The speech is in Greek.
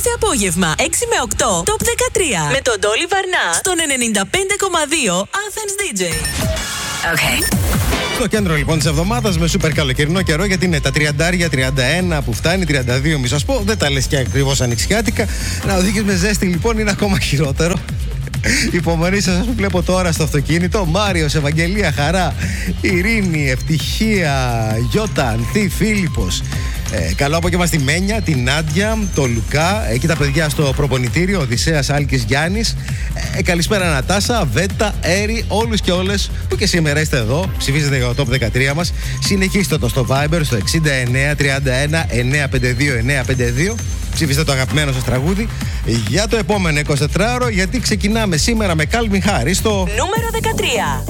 Κάθε απόγευμα 6 με 8 Top 13 με τον Ντόλι Βαρνά στον 95,2 Athens DJ. Okay. Στο κέντρο λοιπόν της εβδομάδας με σούπερ καλοκαιρινό καιρό, γιατί είναι τα 30, 31 που φτάνει, 32 μη σας πω, δεν τα λες και ακριβώς ανοιξιάτικα. Να οδηγείς με ζέστη λοιπόν είναι ακόμα χειρότερο. Υπομονή σας που βλέπω τώρα στο αυτοκίνητο. Μάριος, Ευαγγελία, Χαρά, Ειρήνη, Ευτυχία, Γιώτα, Ανθή, Φίλιππος. Καλό απόγευμα στη Μένια, την Νάντια, το Λουκά, εκεί τα παιδιά στο προπονητήριο, Οδυσσέας, Άλκης, Γιάννης. Καλησπέρα Νατάσα, Βέτα, Έρη, όλους και όλες που και σήμερα είστε εδώ, ψηφίζετε για το Top 13 μας. Συνεχίστε το στο Viber, στο 69 31 952 952. Ψηφίστε το αγαπημένο σας τραγούδι για το επόμενο 24ωρο, γιατί ξεκινάμε σήμερα με Calvin Harris στο νούμερο 13.